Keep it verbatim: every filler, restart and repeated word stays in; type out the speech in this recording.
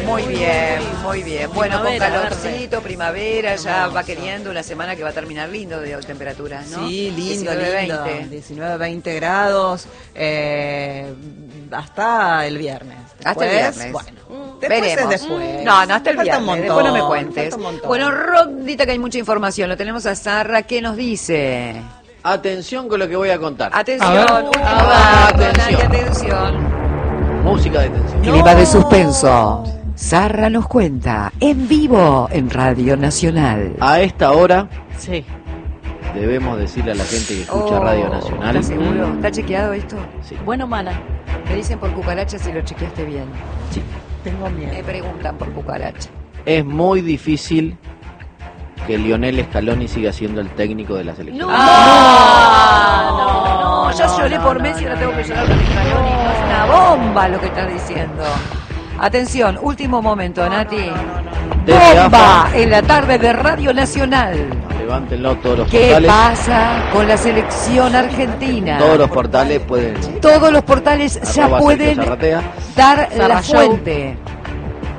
Muy bien, muy bien. Bueno, con Primavera, calorcito, primavera, ya va queriendo una semana que va a terminar lindo de temperaturas, ¿no? Sí, lindo, diecinueve, lindo. veinte. diecinueve, veinte grados eh, hasta el viernes. Hasta el Después, viernes. Bueno, Mm, después veremos. es después. No, no, hasta el Falta viernes. un montón, Después no me cuentes. falta un montón. Bueno, Rondita, que hay mucha información. Lo tenemos a Sarra. ¿Qué nos dice? Atención con lo que voy a contar. Atención, A ver. último Ah, dato, atención. Nati, atención. Música de tensión. Clima de suspenso. Sarra nos cuenta en vivo en Radio Nacional. A esta hora Sí. debemos decirle a la gente que escucha Oh, Radio Nacional. ¿Estás seguro? ¿Está chequeado esto? Sí. Bueno, mala. Me dicen por cucaracha si lo chequeaste bien. Sí. Tengo miedo. Me preguntan por cucaracha. Es muy difícil que Lionel Scaloni siga siendo el técnico de la selección. Ah, no, no, ya no, lloré no, por no, Messi, no, ahora tengo no, que no, llorar por Scaloni. No, es una bomba lo que estás diciendo. Atención, último momento, Nati. Desde Bomba AFA, en la tarde de Radio Nacional. levántenlo todos los ¿Qué portales. pasa con la selección argentina? Todos los portales pueden. Todos los portales ya arroba Sergio pueden Zarratea. dar Zarra la Show. fuente.